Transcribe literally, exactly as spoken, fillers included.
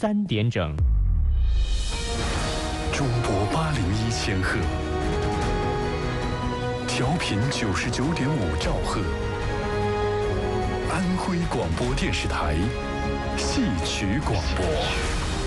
三点整。 中波八零一千赫，调频九十九点五兆赫，安徽广播电视台戏曲广播。